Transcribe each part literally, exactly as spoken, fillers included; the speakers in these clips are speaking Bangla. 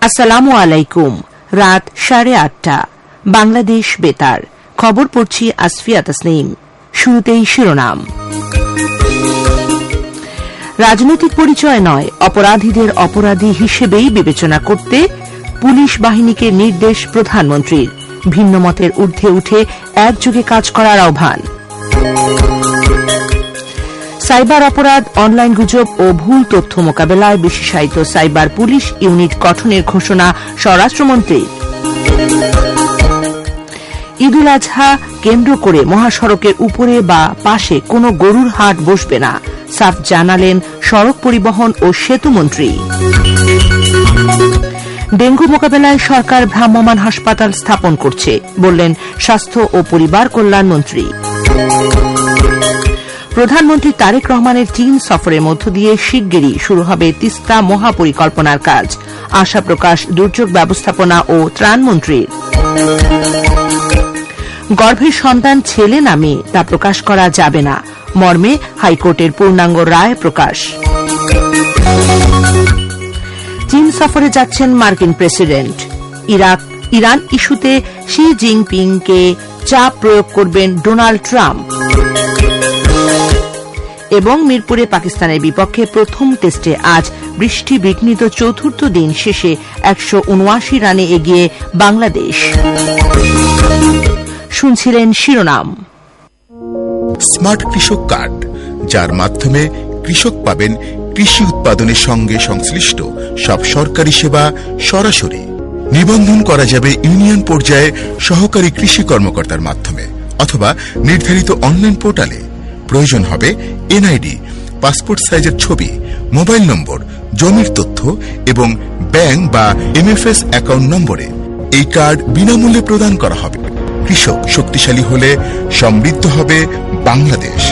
আসসালামু আলাইকুম। রাত সাড়ে আটটা, বাংলাদেশ বেতার খবর পড়ছি আসফিয়া তাসনিম। শুরুতেই শিরোনাম। রাজনৈতিক পরিচয় নয়, অপরাধীদের অপরাধী হিসেবেই বিবেচনা করতে পুলিশ বাহিনীকে নির্দেশ প্রধানমন্ত্রীর। ভিন্ন মতের ঊর্ধ্বে উঠে একযোগে কাজ করার আহ্বান। সাইবার অপরাধ, অনলাইন গুজব ও ভুল তথ্য মোকাবেলায় বিশেষায়িত সাইবার পুলিশ ইউনিট গঠনের ঘোষণা স্বরাষ্ট্রমন্ত্রী। ঈদ উল আজহা কেন্দ্র করে মহাসড়কের উপরে বা পাশে কোনো গরুর হাট বসবে না, সাফ জানালেন সড়ক পরিবহন ও সেতুমন্ত্রী। ডেঙ্গু মোকাবেলায় সরকার ভ্রাম্যমাণ হাসপাতাল স্থাপন করছে, বললেন স্বাস্থ্য ও পরিবার কল্যাণ মন্ত্রী। প্রধানমন্ত্রী তারেক রহমানের চীন সফরের মধ্য দিয়ে শিগগিরই শুরু হবে তিস্তা মহাপরিকল্পনার কাজ, আশা প্রকাশ দুর্যোগ ব্যবস্থাপনা ও ত্রাণমন্ত্রীর। গর্ভের সন্তান ছেলে না মেয়ে তা প্রকাশ করা যাবে না, মর্মে হাইকোর্টের পূর্ণাঙ্গ রায় প্রকাশ। চীন সফরে যাচ্ছেন মার্কিন প্রেসিডেন্ট। ইরাক ইরান ইস্যুতে শি জিনপিংকে চাপ প্রয়োগ করবেন ডোনাল্ড ট্রাম্প। এবং মিরপুরে পাকিস্তানের বিপক্ষে প্রথম টেস্টে আজ বৃষ্টি বিঘ্নিত চতুর্থ দিন শেষে একশো উনআশি রানে এগিয়ে বাংলাদেশ। শুনছিলেন শিরোনাম। স্মার্ট কৃষক কার্ড, যার মাধ্যমে কৃষক পাবেন কৃষি উৎপাদনের সঙ্গে সংশ্লিষ্ট সব সরকারি সেবা সরাসরি। নিবন্ধন করা যাবে ইউনিয়ন পর্যায়ে সহকারী কৃষি কর্মকর্তার মাধ্যমে অথবা নির্ধারিত অনলাইন পোর্টালে। প্রয়োজন হবে এনআইডি, পাসপোর্ট সাইজের ছবি, মোবাইল নম্বর, জমির তথ্য এবং ব্যাংক বা এমএফএস অ্যাকাউন্ট নম্বরে। এই কার্ড বিনামূল্যে প্রদান করা হবে। কৃষক শক্তিশালী হলে সমৃদ্ধ হবে বাংলাদেশ।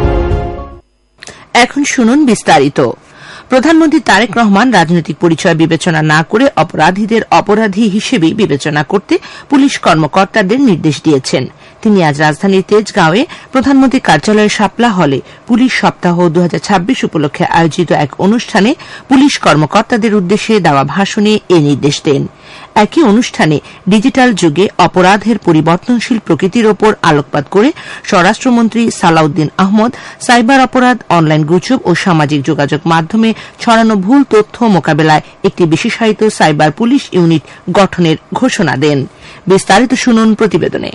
এখন শুনুন বিস্তারিত। প্রধানমন্ত্রী তারেক রহমান রাজনৈতিক পরিচয় বিবেচনা না করে অপরাধীদের অপরাধী হিসেবে বিবেচনা করতে পুলিশ কর্মকর্তাদের নির্দেশ দিয়েছেন। তিনি আজ রাজধানীর তেজগাঁওয়ে প্রধানমন্ত্রী কার্যালয়ের শাপলা হলে পুলিশ সপ্তাহ দুই হাজার ছাব্বিশ উপলক্ষে আয়োজিত এক অনুষ্ঠানে পুলিশ কর্মকর্তাদের উদ্দেশ্যে দেওয়া ভাষণে এ নির্দেশ দেন। একই অনুষ্ঠানে ডিজিটাল যুগে অপরাধের পরিবর্তনশীল প্রকৃতির ওপর আলোকপাত করে স্বরাষ্ট্রমন্ত্রী সালাউদ্দিন আহমদ সাইবার অপরাধ, অনলাইন গুজব ও সামাজিক যোগাযোগ মাধ্যমে ছড়ানো ভুল তথ্য মোকাবেলায় একটি বিশেষায়িত সাইবার পুলিশ ইউনিট গঠনের ঘোষণা দেন। বিস্তারিত শুনুন প্রতিবেদনে।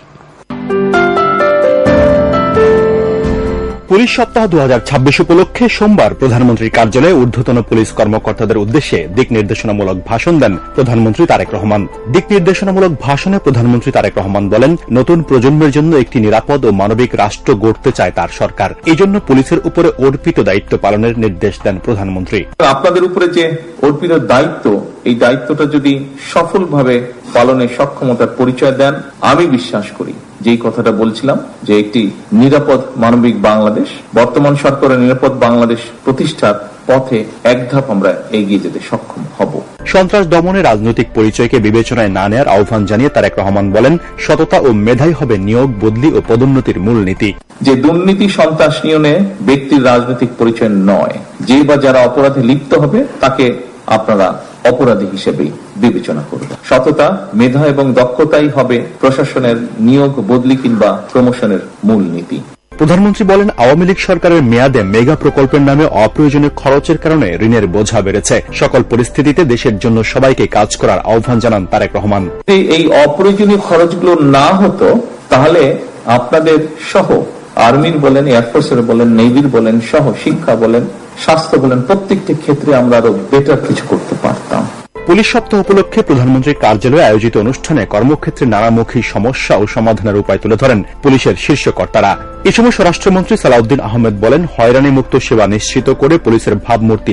পুলিশ সপ্তাহ দুই হাজার ছাব্বিশ উপলক্ষে সোমবার প্রধানমন্ত্রীর কার্যালয়ে ঊর্ধ্বতন পুলিশ কর্মকর্তাদের উদ্দেশ্যে দিক নির্দেশনামূলক ভাষণ দেন প্রধানমন্ত্রী তারেক রহমান। দিক নির্দেশনামূলক ভাষণে প্রধানমন্ত্রী তারেক রহমান বলেন, নতুন প্রজন্মের জন্য একটি নিরাপদ ও মানবিক রাষ্ট্র গড়তে চায় তার সরকার। এই জন্য পুলিশের উপরে অর্পিত দায়িত্ব পালনের নির্দেশ দেন প্রধানমন্ত্রী। আপনাদের উপরে যে অর্পিত দায়িত্ব, এই দায়িত্বটা যদি সফলভাবে পালনের সক্ষমতার পরিচয় দেন, আমি বিশ্বাস করি যে কথাটা বলছিলাম যে একটি নিরাপদ মানবিক বাংলাদেশ, বর্তমান সরকারের নিরাপদ বাংলাদেশ প্রতিষ্ঠার পথে এক ধাপ আমরা এগিয়ে যেতে সক্ষম হব। সন্ত্রাস দমনে রাজনৈতিক পরিচয়কে বিবেচনায় না নেওয়ার আহ্বান জানিয়ে তারেক রহমান বলেন, সততা ও মেধাই হবে নিয়োগ, বদলি ও পদোন্নতির মূল নীতি। যে দুর্নীতি, সন্ত্রাস নিয়নে ব্যক্তির রাজনৈতিক পরিচয় নয়, যে বা যারা অপরাধে লিপ্ত হবে তাকে আপনারা অপরাধী হিসেবে বিবেচনা করবে। সততা, মেধা এবং দক্ষতাই হবে প্রশাসনের নিয়োগ, বদলি কিংবা প্রমোশনের মূল নীতি। প্রধানমন্ত্রী বলেন, আওয়ামী লীগ সরকারের মেয়াদে মেগা প্রকল্পের নামে অপ্রয়োজনীয় খরচের কারণে ঋণের বোঝা বেড়েছে। সকল পরিস্থিতিতে দেশের জন্য সবাইকে কাজ করার আহ্বান জানান তারেক রহমান। এই অপ্রয়োজনীয় খরচগুলো না হতো তাহলে আপনাদের সহ আর্মির বলেন, এয়ারফোর্সের বলেন, নেভির বলেন, সহ শিক্ষা বলেন, স্বাস্থ্য বলেন, প্রত্যেকটি ক্ষেত্রে আমরা আরো বেটার কিছু করতে পারতাম। পুলিশ সপ্তাহ উপলক্ষে প্রধানমন্ত্রীর কার্যালয়ে আয়োজিত অনুষ্ঠানে কর্মক্ষেত্রে নানামুখী সমস্যা ও সমাধানের উপায় তুলে ধরেন পুলিশের শীর্ষ কর্তারা। এ সময় স্বরাষ্ট্রমন্ত্রী সালাউদ্দিন আহমেদ বলেন, হয়রানি মুক্ত সেবা নিশ্চিত করে পুলিশের ভাবমূর্তি